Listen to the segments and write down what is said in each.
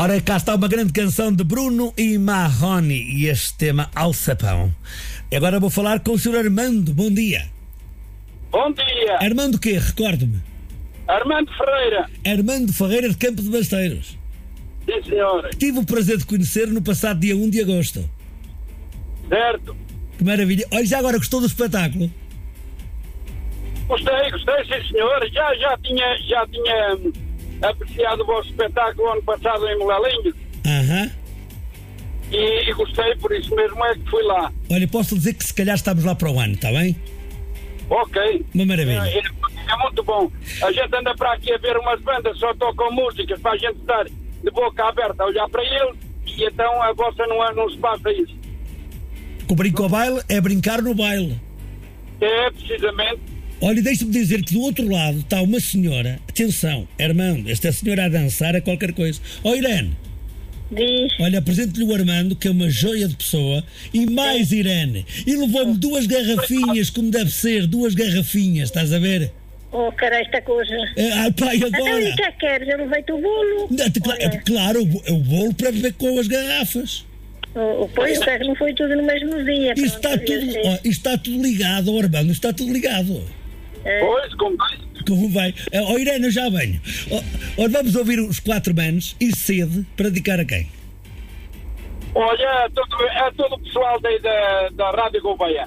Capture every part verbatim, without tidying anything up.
Ora, cá está uma grande canção de Bruno e Marrone e este tema Alçapão. Agora vou falar com o senhor Armando. Bom dia. Bom dia. Armando o quê? Recordo-me. Armando Ferreira. Armando Ferreira de Campo de Basteiros. Sim, senhora. Tive o prazer de conhecer no passado dia um de agosto. Certo. Que maravilha. Olha, já agora gostou do espetáculo? Gostei, gostei, sim, senhor. Já, já tinha, já tinha hum, apreciado o vosso espetáculo ano passado em Molelinho. Aham. E, e gostei, por isso mesmo é que fui lá. Olha, posso dizer que se calhar estamos lá para o ano, está bem? Ok. Uma maravilha. É, é, é muito bom. A gente anda para aqui a ver umas bandas, só tocam músicas, para a gente estar de boca aberta a olhar para eles, e então a vossa não, é, não se passa isso. O brinco ao baile é brincar no baile. É, precisamente. Olha, deixa-me dizer que do outro lado está uma senhora. Atenção, Armando, esta senhora a dançar é qualquer coisa. Ó, Irene. Diz. Olha, apresento-lhe o Armando, que é uma joia de pessoa, e mais Irene. E levou-me duas garrafinhas, como deve ser, duas garrafinhas, estás a ver? Oh, cara, esta coisa. Ah, pai, Então, agora. e o que é que queres? Eu levei-te o bolo. Não, te- Olha, Claro, o, o bolo para beber com as garrafas. o, o pois, o que não foi tudo no mesmo dia. Isto está pronto, tudo, eu sei. ó, isto está tudo ligado, ó, Armando, isto está tudo ligado. Pois, como bem. Como vai? Ó, Irene, eu já venho. Ó, ó, vamos ouvir os quatro manos e sede para dedicar a quem? Olha, é todo, é todo o pessoal daí da, da Rádio Gouveia.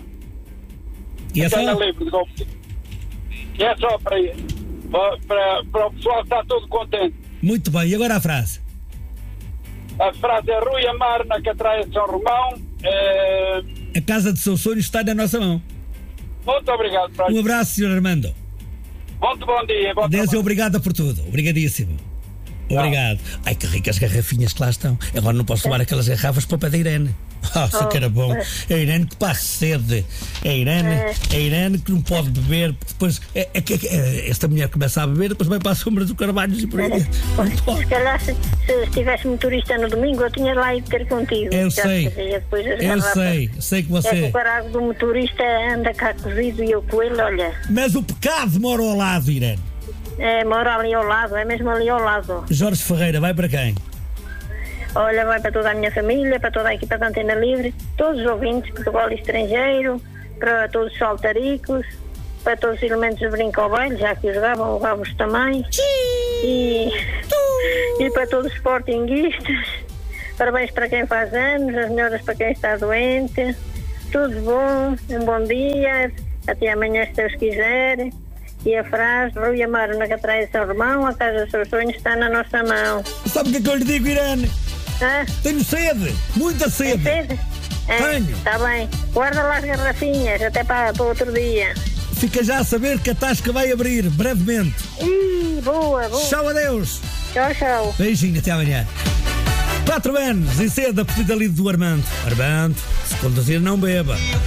E é Está na só? livre de Gouveia. E é só para, para, para, para o pessoal estar todo contente. Muito bem, e agora a frase? A frase é Rui Amar na Catraia de São Romão. É, A casa de seus sonhos está na nossa mão. muito obrigado. Para Um abraço, senhor Armando. muito bom dia. Bom Deus, trabalho. obrigado por tudo. Obrigadíssimo. Obrigado. Ai, que ricas garrafinhas que lá estão. Agora não posso tomar aquelas garrafas para o pé da Irene. Ah, oh, que era bom. É a Irene que passa sede. É a Irene, é a Irene que não pode beber. Depois, é, é, que- é, esta mulher começa a beber, depois vai para a sombra do Carvalho e por aí. Não pode. Se calhar, se, se tivesse motorista no domingo, eu tinha lá ido ter contigo. Eu Já sei. fazia depois as Eu garrafas. sei, sei que É que você. o caralho do motorista anda cá cozido e eu com ele, olha. Mas o pecado mora ao lado, Irene. É, mora ali ao lado, é mesmo ali ao lado. Jorge Ferreira, vai para quem? Olha, vai para toda a minha família, para toda a equipa da Antena Livre, todos os ouvintes, Portugal e estrangeiro, para todos os saltaricos, para todos os elementos de brinco ao baile, já que os jogavam, levava-os também. E, e para todos os sportinguistas, parabéns para quem faz anos, as melhoras para quem está doente. Tudo bom, um bom dia, até amanhã se Deus quiser. E a frase, Rui Amaro na Catraia de São Romão, a casa dos seus sonhos está na nossa mão. Sabe o que é que eu lhe digo, Irene? Ah, Tenho sede, muita sede. sede? É, Tenho. está bem. Guarda lá as garrafinhas, até para, para outro dia. Fica já a saber que a tasca vai abrir brevemente. Ih, boa, boa. Tchau, adeus. Tchau, tchau. Beijinho, até amanhã. Quatro anos e sede a petita ali do Armando. Armando, se conduzir não beba.